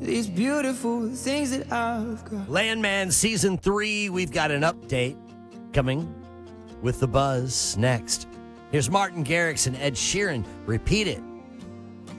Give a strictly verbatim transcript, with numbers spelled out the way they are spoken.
these beautiful things that I've got. Landman Season three, we've got an update coming with The Buzz next. Here's Martin Garrix and Ed Sheeran. Repeat It.